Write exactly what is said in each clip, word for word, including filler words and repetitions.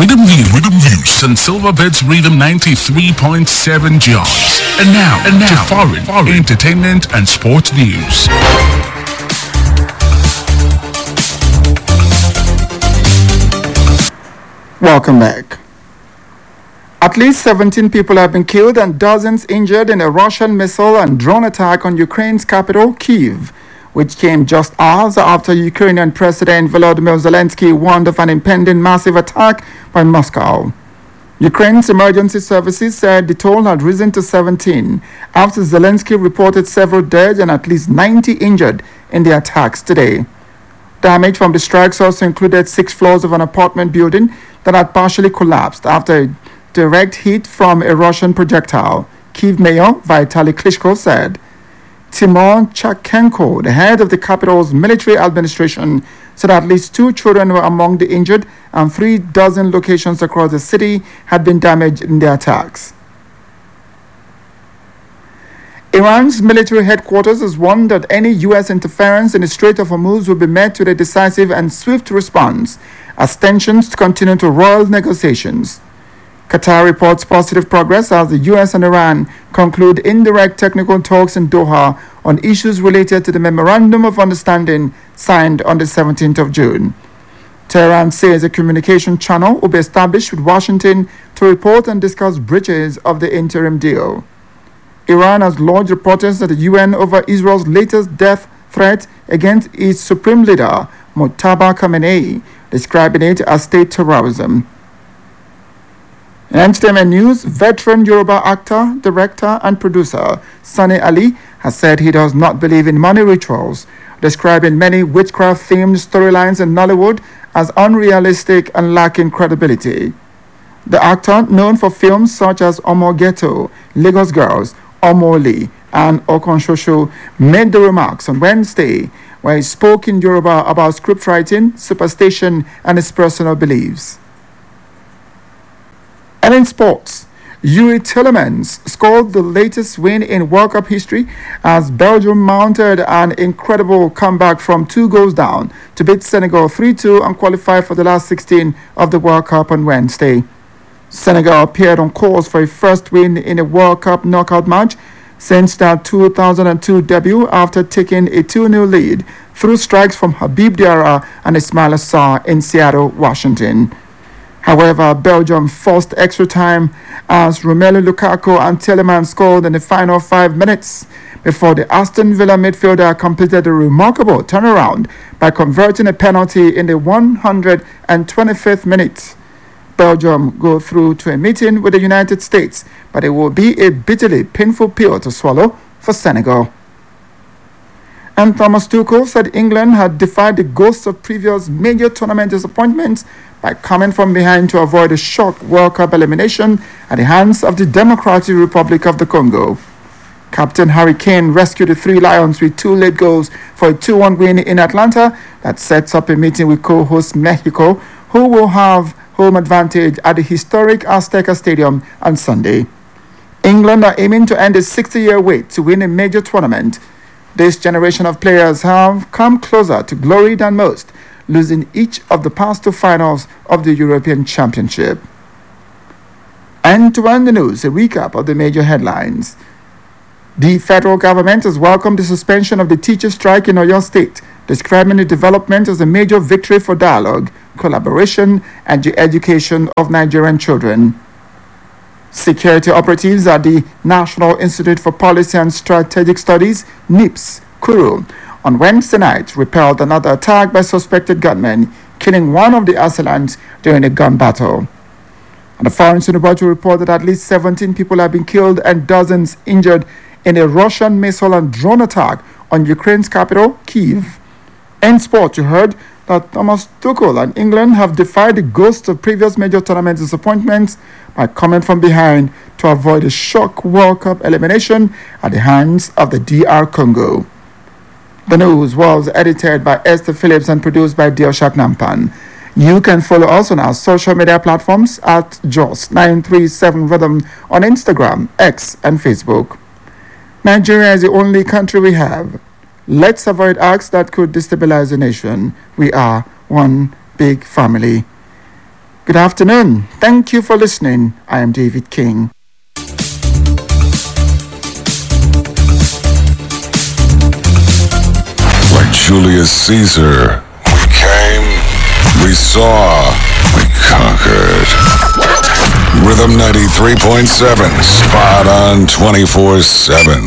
Rhythm View, Rhythm Views, and Silverbirds Rhythm ninety-three point seven jobs. And now, and now, to foreign, foreign entertainment and sports news. Welcome back. At least seventeen people have been killed and dozens injured in a Russian missile and drone attack on Ukraine's capital, Kyiv, which came just hours after Ukrainian President Volodymyr Zelensky warned of an impending massive attack by Moscow. Ukraine's emergency services said the toll had risen to seventeen after Zelensky reported several dead and at least ninety injured in the attacks today. Damage from the strikes also included six floors of an apartment building that had partially collapsed after a direct hit from a Russian projectile, Kyiv Mayor Vitaly Klitschko said. Timur Chakhenko, the head of the capital's military administration, said at least two children were among the injured and three dozen locations across the city had been damaged in the attacks. Iran's military headquarters has warned that any U S interference in the Strait of Hormuz will be met with a decisive and swift response as tensions continue to roil negotiations. Qatar reports positive progress as the U S and Iran conclude indirect technical talks in Doha on issues related to the Memorandum of Understanding signed on the seventeenth of June. Tehran says a communication channel will be established with Washington to report and discuss breaches of the interim deal. Iran has lodged a protest at the U N over Israel's latest death threat against its supreme leader, Mojtaba Khamenei, describing it as state terrorism. In entertainment news, veteran Yoruba actor, director, and producer Sunny Ali has said he does not believe in money rituals, describing many witchcraft-themed storylines in Nollywood as unrealistic and lacking credibility. The actor, known for films such as Omo Ghetto, Lagos Girls, Omoli, and Okonshosho, made the remarks on Wednesday where he spoke in Yoruba about script writing, superstition, and his personal beliefs. And in sports, Yuri Tillemans scored the latest win in World Cup history as Belgium mounted an incredible comeback from two goals down to beat Senegal three two and qualify for the last sixteen of the World Cup on Wednesday. Senegal appeared on course for a first win in a World Cup knockout match since their two thousand two debut after taking a two nil lead through strikes from Habib Diarra and Ismaila Sarr in Seattle, Washington. However, Belgium forced extra time as Romelu Lukaku and Tillemans scored in the final five minutes before the Aston Villa midfielder completed a remarkable turnaround by converting a penalty in the one hundred twenty-fifth minute. Belgium go through to a meeting with the United States, but it will be a bitterly painful pill to swallow for Senegal. And Thomas Tuchel said England had defied the ghosts of previous major tournament disappointments by coming from behind to avoid a shock World Cup elimination at the hands of the Democratic Republic of the Congo. Captain Harry Kane rescued the Three Lions with two late goals for a two one win in Atlanta that sets up a meeting with co-host Mexico, who will have home advantage at the historic Azteca Stadium on Sunday. England are aiming to end a sixty-year wait to win a major tournament. This generation of players have come closer to glory than most, losing each of the past two finals of the European Championship. And to end the news, a recap of the major headlines. The federal government has welcomed the suspension of the teacher strike in Oyo State, describing the development as a major victory for dialogue, collaboration, and the education of Nigerian children. Security operatives at the National Institute for Policy and Strategic Studies, NIPS, Kuru, on Wednesday night repelled another attack by suspected gunmen, killing one of the assailants during a gun battle. And the Foreign Sunibatu reported that at least seventeen people have been killed and dozens injured in a Russian missile and drone attack on Ukraine's capital, Kyiv. In sport, you heard that Thomas Tuchel and England have defied the ghosts of previous major tournament disappointments by coming from behind to avoid a shock World Cup elimination at the hands of the D R Congo. The news was edited by Esther Phillips and produced by Dilshak Nampan. You can follow us on our social media platforms at Jos nine three seven Rhythm on Instagram, X, and Facebook. Nigeria is the only country we have. Let's avoid acts that could destabilize the nation. We are one big family. Good afternoon. Thank you for listening. I am David King. Like Julius Caesar, we came, we saw, we conquered. Rhythm ninety-three point seven, spot on twenty-four seven.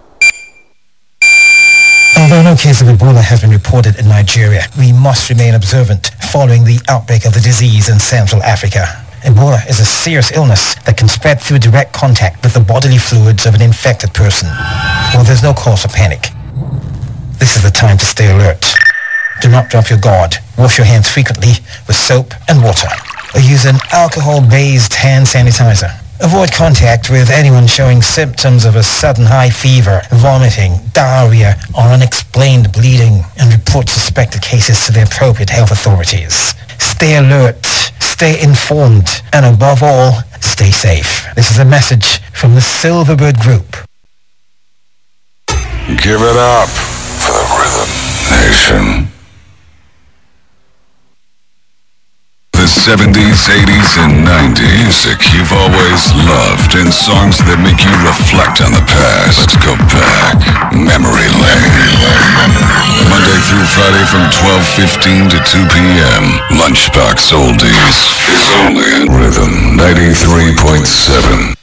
Although no case of Ebola has been reported in Nigeria, we must remain observant following the outbreak of the disease in Central Africa. Ebola is a serious illness that can spread through direct contact with the bodily fluids of an infected person. Well, there's no cause for panic. This is the time to stay alert. Do not drop your guard. Wash your hands frequently with soap and water, or use an alcohol-based hand sanitizer. Avoid contact with anyone showing symptoms of a sudden high fever, vomiting, diarrhea, or unexplained bleeding, and report suspected cases to the appropriate health authorities. Stay alert, stay informed, and above all, stay safe. This is a message from the Silverbird Group. Give it up for the Rhythm Nation. The seventies, eighties, and nineties that you've always loved, and songs that make you reflect on the past. Let's go back memory lane. Monday through Friday from twelve fifteen to two p.m. Lunchbox Oldies is only on Rhythm ninety-three point seven.